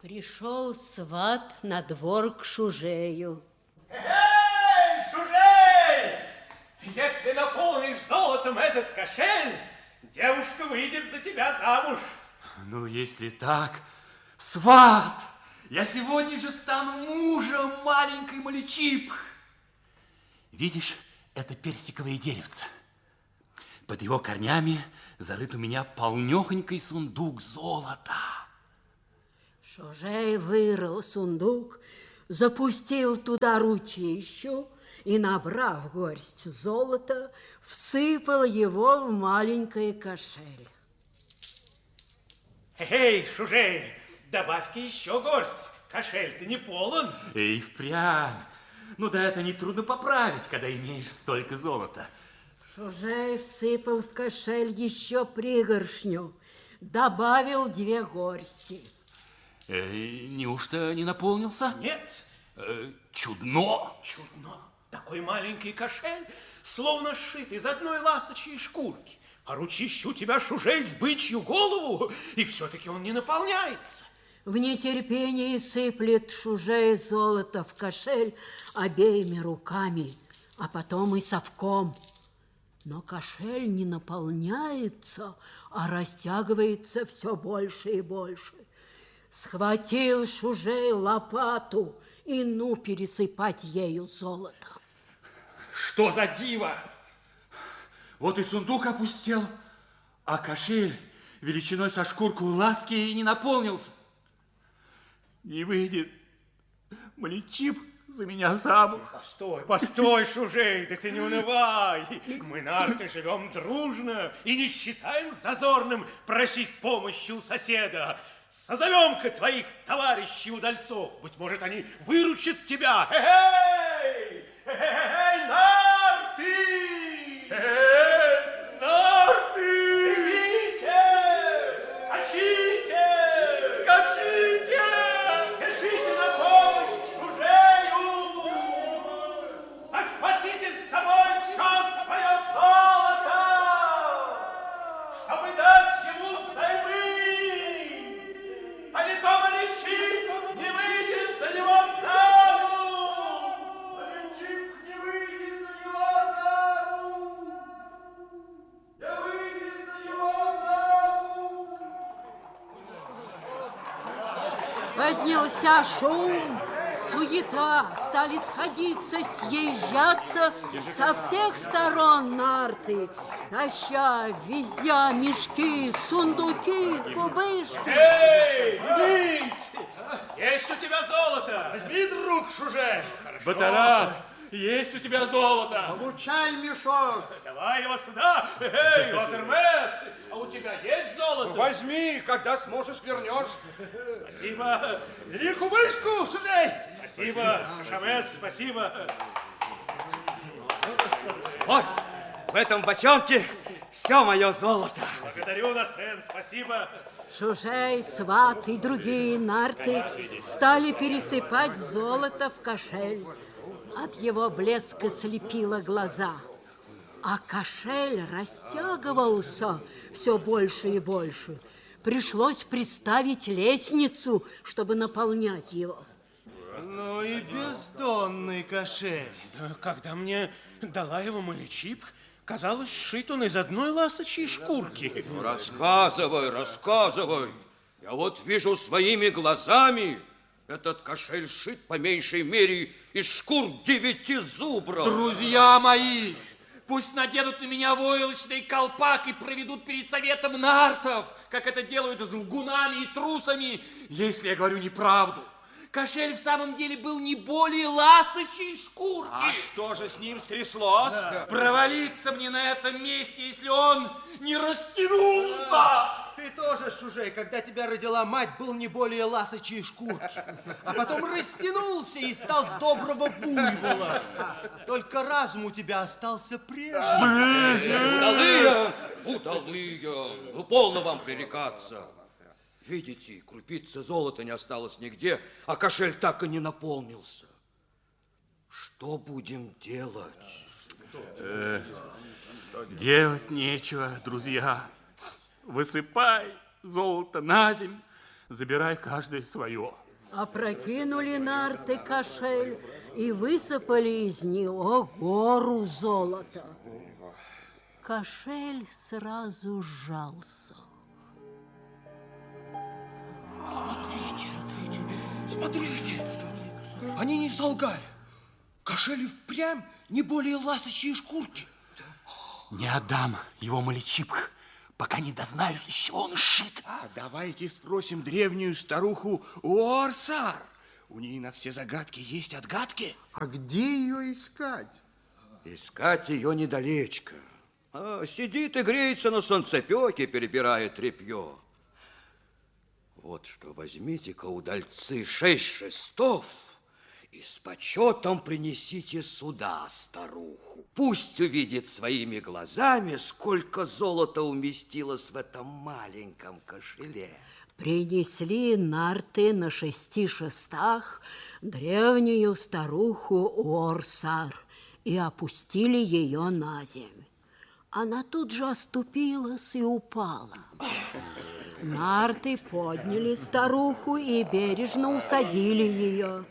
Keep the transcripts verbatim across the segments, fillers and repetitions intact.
Пришел сват на двор к Шужею. Эй, Шужей! Если наполнишь золотом этот кошель, девушка выйдет за тебя замуж. Ну, если так, сват, я сегодня же стану мужем маленькой Маличипх. Видишь, это персиковое деревце. Под его корнями зарыт у меня полнёхонький сундук золота. Шужей вырыл сундук, запустил туда ручищу и, набрав горсть золота, всыпал его в маленькое кошель. Эй, Шужей, добавь-ка еще горсть, кошель-то не полон. Эй, впрямь, ну да это нетрудно поправить, когда имеешь столько золота. Шужей всыпал в кошель еще пригоршню, добавил две горсти. Э, неужто не наполнился? Нет. Э, чудно. Чудно. Такой маленький кошель, словно сшит из одной ласочьей шкурки. А ручище у тебя, Шужей, с бычью голову, и все-таки он не наполняется. В нетерпении сыплет Шужей золото в кошель обеими руками, а потом и совком. Но кошель не наполняется, а растягивается все больше и больше. Схватил Шужей лопату и ну пересыпать ею золото. Что за диво? Вот и сундук опустел, а кошель величиной со шкурку ласки и не наполнился. Не выйдет Маличипх за меня замуж. Постой, постой, Шужей, да ты не унывай. Мы, нарты, живем дружно и не считаем зазорным просить помощи у соседа. Созовем-ка твоих товарищей-удальцов. Быть может, они выручат тебя. Эй, эй, нарты! Эй, нарты! Бегите! Скачите! Скачите! Спешите на помощь Шужею! Захватите с собой все свое золото, чтобы дать ему взаймы! А не то Маличипх не выйдет за него замуж! Маличипх не выйдет за него замуж! Не выйдет за него замуж! Поднялся шум, суета, стали сходиться, съезжаться со всех сторон нарты, таща, везя мешки, сундуки, кубышки. Эй, явись! Есть у тебя золото! Возьми, друг Шужей! Батарас, есть у тебя золото? Получай мешок! Давай его сюда! Эй, Лазермес! А у тебя есть золото? Возьми, когда сможешь, вернешь. Спасибо! Бери кубышку, Шужей! Спасибо, Шамес, спасибо! Вот, в этом бочонке все мое золото. Благодарю, Настен, спасибо! Шужей, сват и другие нарты стали пересыпать золото в кошель. От его блеска слепило глаза. А кошель растягивался все больше и больше. Пришлось приставить лестницу, чтобы наполнять его. Ну и бездонный кошель. Да, когда мне дала его Маличипх, казалось, сшит он из одной ласочьей шкурки. Ну, рассказывай, рассказывай. Я вот вижу своими глазами, этот кошель сшит по меньшей мере из шкур девяти зубров. Друзья мои, пусть наденут на меня войлочный колпак и проведут перед советом нартов, как это делают с лгунами и трусами, если я говорю неправду. Кошель в самом деле был не более ласочьей шкурки. А что же с ним стряслось? Да. Провалиться мне на этом месте, если он не растянулся. Ты тоже, Шужей, когда тебя родила мать, был не более ласочьей шкурки. А потом растянулся и стал с доброго буйвола. Только разум у тебя остался прежним. Удалые, удалые, ну полно вам пререкаться. Видите, крупицы золота не осталось нигде, а кошель так и не наполнился. Что будем делать? Э, делать нечего, друзья. Высыпай золото на земь, забирай каждое свое. Опрокинули нарты кошель и высыпали из него гору золота. Кошель сразу сжался. Смотрите, смотрите, они не солгали. Кошель и впрямь не более ласочьей шкурки. Не отдам его Маличипх, пока не дознаюсь, из чего он сшит. А давайте спросим древнюю старуху Уорсар. У ней на все загадки есть отгадки. А где ее искать? Искать ее недалечко. А, сидит и греется на солнцепеке, перебирая тряпье. Вот что, возьмите-ка, удальцы, шесть шестов и с почетом принесите сюда старуху. Пусть увидит своими глазами, сколько золота уместилось в этом маленьком кошеле. Принесли нарты на шести шестах древнюю старуху Уорсар и опустили ее на землю. Она тут же оступилась и упала. Нарты подняли старуху и бережно усадили ее.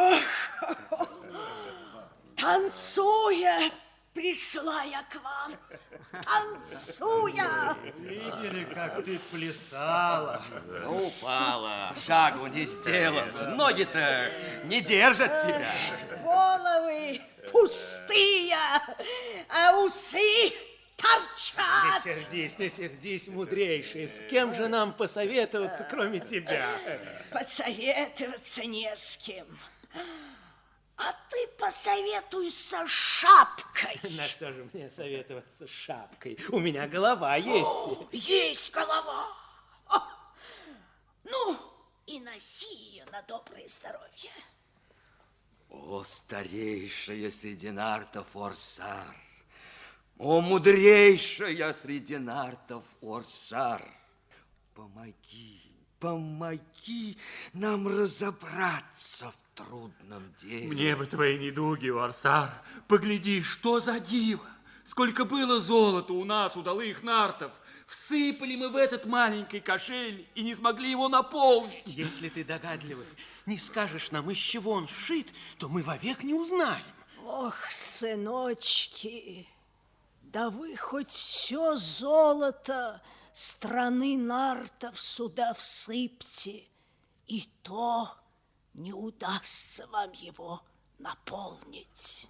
Танцуя, пришла я к вам. Танцуя. Видели, как ты плясала? Упала, шагу не сделала, ноги-то не держат тебя. Головы пустые, а усы торчат. Не сердись, не сердись, мудрейший. С кем же нам посоветоваться, кроме тебя? Посоветоваться не с кем. А ты посоветуйся с шапкой. На что же мне советоваться с шапкой? У меня голова есть. О, есть голова. О, ну, и носи ее на доброе здоровье. О, старейшая среди нартов Уорсар! О, мудрейшая среди нартов Уорсар! Помоги, помоги нам разобраться в трудном деле. Мне бы твои недуги, Уорсар. Погляди, что за диво! Сколько было золота у нас, удалых нартов! Всыпали мы в этот маленький кошель и не смогли его наполнить. Если ты догадливый, не скажешь нам, из чего он сшит, то мы вовек не узнаем. Ох, сыночки, да вы хоть все золото страны нартов сюда всыпьте, и то не удастся вам его наполнить.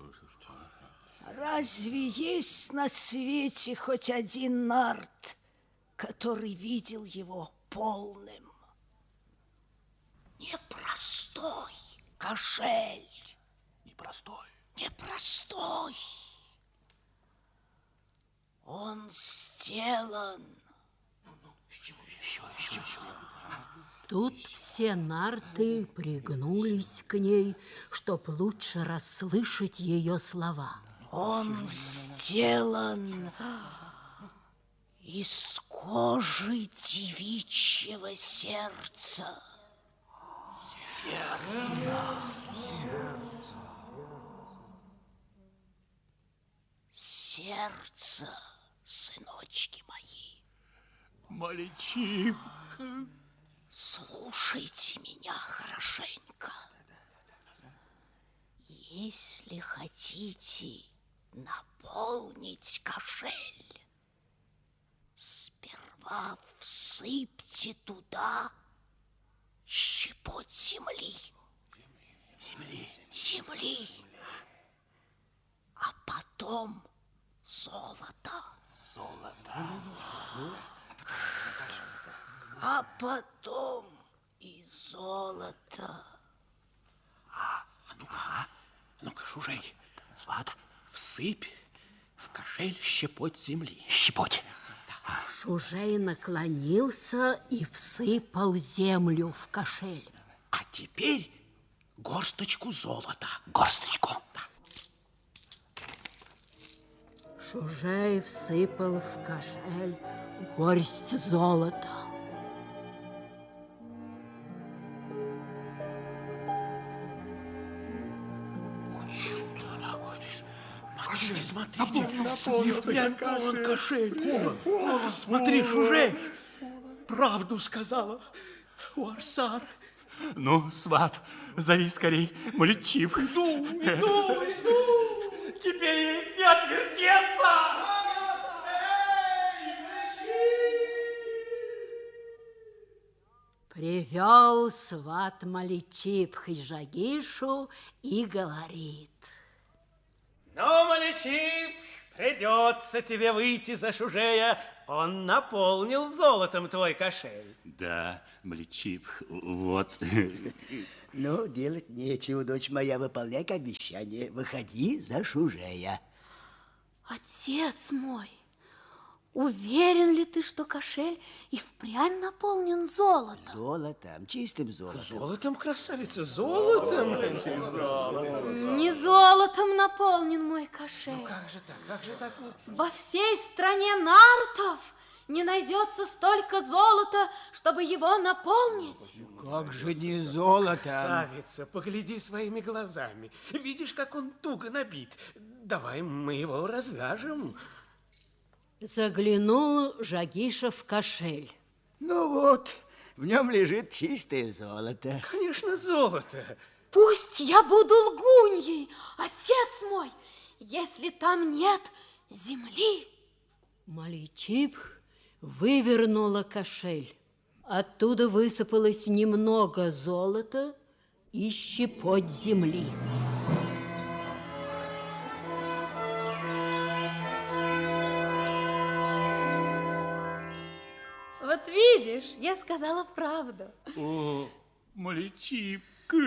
Разве есть на свете хоть один нарт, который видел его полным? Непростой кошель. Непростой. Непростой. Он сделан. Тут все нарты пригнулись к ней, чтоб лучше расслышать ее слова. Он сделан из кожи девичьего сердца. Сердце. Сердце, сыночки мои. Маличипх. Слушайте меня хорошенько. Если хотите наполнить кошель, сперва всыпьте туда щепоть земли. Земли. Земли. А потом золото. Золото. А потом и золото. А, а ну-ка, а? Ну-ка, Шужей, сват, всыпь в кошель щепоть земли. Щепоть. Шужей наклонился и всыпал землю в кошель. А теперь горсточку золота. Горсточку. Да. Шужей всыпал в кошель горсть золота. Смотри, смотри, и впрямь полон кошель. Полон. Полон. Смотри, Шужей, правду сказала. у Арсар. Ну, сват, зови скорей Муличип. Иду, иду, иду. Теперь не отвертеться! Привел сват Маличип Хиджагишу и говорит. Ну, Маличип, придется тебе выйти за Шужея. Он наполнил золотом твой кошель. Да, Муличип, вот. Ну, делать нечего, дочь моя, выполняй обещание. Выходи за Шужея. Отец мой, уверен ли ты, что кошель и впрямь наполнен золотом? Золотом, чистым золотом. Золотом, красавица, золотом. Не золотом наполнен мой кошель. Как же так, как же так? Во всей стране нартов не найдется столько золота, чтобы его наполнить. Как же не золотом? Красавица, погляди своими глазами. Видишь, как он туго набит. Давай мы его развяжем. Заглянул Жагиша в кошель. Ну вот, в нем лежит чистое золото. Конечно, золото. Пусть я буду лгуньей, отец мой, если там нет земли. Маличип вывернула кошель. Оттуда высыпалось немного золота и щепоть земли. Вот видишь, я сказала правду. О, Маличип.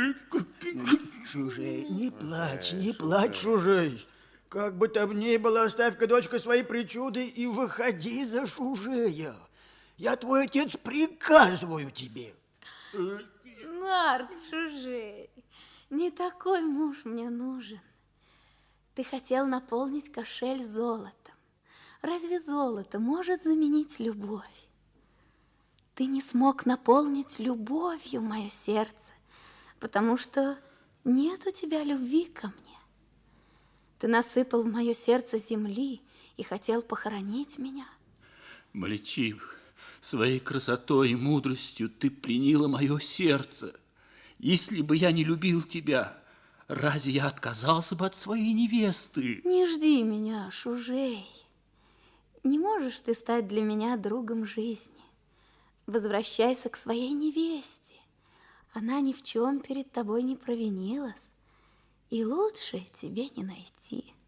Шужей, не плачь, не плачь, Шужей. Как бы там ни было, оставь-ка, дочка, свои причуды и выходи за Шужея. Я твой отец приказываю тебе. Нарт, Шужей, не такой муж мне нужен. Ты хотел наполнить кошель золотом. Разве золото может заменить любовь? Ты не смог наполнить любовью мое сердце, потому что нет у тебя любви ко мне. Ты насыпал в мое сердце земли и хотел похоронить меня. Маличип, своей красотой и мудростью ты пленила мое сердце. Если бы я не любил тебя, разве я отказался бы от своей невесты? Не жди меня, Шужей. Не можешь ты стать для меня другом жизни. Возвращайся к своей невесте. Она ни в чем перед тобой не провинилась, и лучше тебе не найти.